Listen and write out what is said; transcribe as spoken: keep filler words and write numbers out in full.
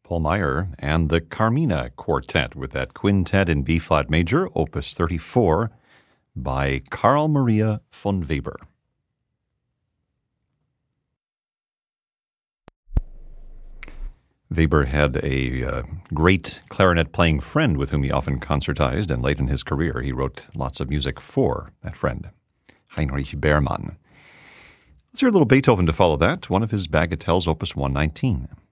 Paul Meyer and the Carmina Quartet with that quintet in B-flat major, opus thirty-four, by Carl Maria von Weber. Weber had a uh, great clarinet-playing friend with whom he often concertized, and late in his career he wrote lots of music for that friend, Heinrich Behrmann. Let's hear a little Beethoven to follow that, one of his bagatelles, opus one nineteen.